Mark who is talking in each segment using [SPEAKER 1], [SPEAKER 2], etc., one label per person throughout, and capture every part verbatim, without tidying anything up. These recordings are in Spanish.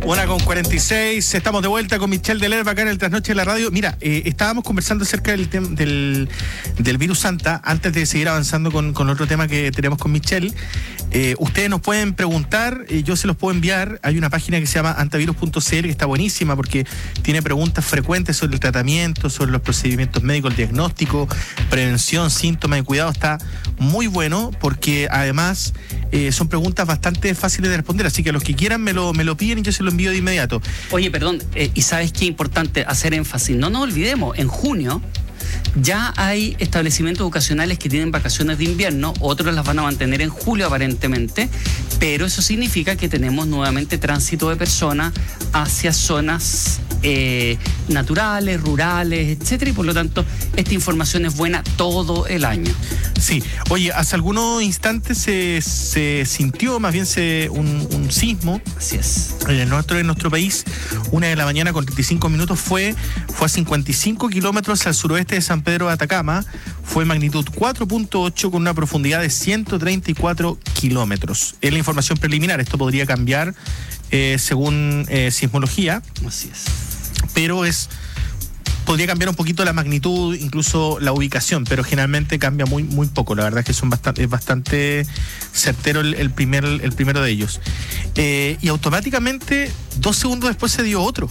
[SPEAKER 1] Una con cuarenta y seis, estamos de vuelta con Michelle Delerba acá en el Trasnoche de la Radio. Mira, eh, estábamos conversando acerca del, tem- del, del virus Santa. Antes de seguir avanzando con, con otro tema que tenemos con Michelle, eh, ustedes nos pueden preguntar, eh, yo se los puedo enviar. Hay una página que se llama antivirus punto c l que está buenísima porque tiene preguntas frecuentes sobre el tratamiento, sobre los procedimientos médicos, el diagnóstico, prevención, síntomas y cuidado. Está muy bueno porque además eh, son preguntas bastante fáciles de responder, así que los que quieran me lo, me lo piden y yo se lo envío de inmediato.
[SPEAKER 2] Oye, perdón, eh, y sabes qué importante hacer énfasis, no nos olvidemos, en junio ya hay establecimientos educacionales que tienen vacaciones de invierno, otros las van a mantener en julio aparentemente, pero eso significa que tenemos nuevamente tránsito de personas hacia zonas eh, naturales, rurales, etcétera, y por lo tanto esta información es buena todo el año.
[SPEAKER 1] Sí, oye, hace algunos instantes se, se sintió más bien se, un, un sismo.
[SPEAKER 2] Así es.
[SPEAKER 1] En nuestro, en nuestro país, una de la mañana con treinta y cinco minutos fue, fue a cincuenta y cinco kilómetros al suroeste de San Pedro de Atacama, fue magnitud cuatro punto ocho con una profundidad de ciento treinta y cuatro kilómetros. Es la información preliminar, esto podría cambiar eh, según eh, sismología.
[SPEAKER 2] Así es.
[SPEAKER 1] Pero es... podría cambiar un poquito la magnitud, incluso la ubicación, pero generalmente cambia muy muy poco. La verdad es que son bastante, es bastante certero el, el, primer, el primero de ellos. Eh, y automáticamente, dos segundos después se dio otro,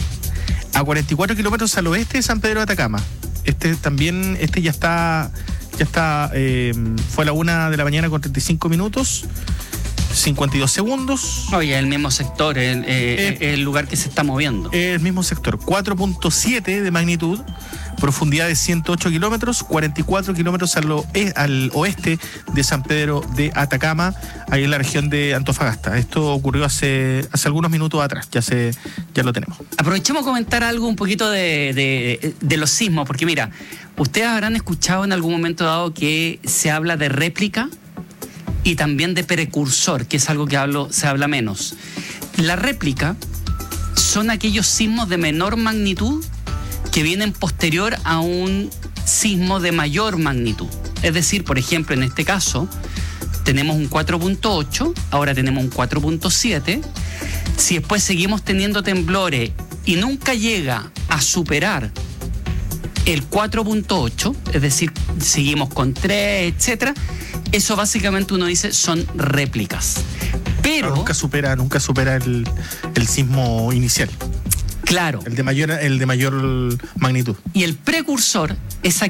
[SPEAKER 1] a cuarenta y cuatro kilómetros al oeste de San Pedro de Atacama. Este también, este ya está, ya está, eh, fue a la una de la mañana con treinta y cinco minutos. cincuenta y dos segundos.
[SPEAKER 2] Oye, el mismo sector, el, eh, eh, el lugar que se está moviendo.
[SPEAKER 1] El mismo sector, cuatro punto siete de magnitud, profundidad de ciento ocho kilómetros, cuarenta y cuatro kilómetros al, al oeste de San Pedro de Atacama, ahí en la región de Antofagasta. Esto ocurrió hace, hace algunos minutos atrás, ya, se, ya lo tenemos.
[SPEAKER 2] Aprovechemos a comentar algo un poquito de, de, de los sismos, porque mira, ustedes habrán escuchado en algún momento dado que se habla de réplica y también de precursor, que es algo que hablo, se habla menos. La réplica son aquellos sismos de menor magnitud que vienen posterior a un sismo de mayor magnitud. Es decir, por ejemplo, en este caso, tenemos un cuatro punto ocho, ahora tenemos un cuatro punto siete. Si después seguimos teniendo temblores y nunca llega a superar el cuatro punto ocho, es decir, seguimos con tres, etcétera, eso básicamente uno dice son réplicas. Pero
[SPEAKER 1] no, nunca supera, nunca supera el, el sismo inicial.
[SPEAKER 2] Claro.
[SPEAKER 1] El de mayor, el de mayor magnitud.
[SPEAKER 2] Y el precursor es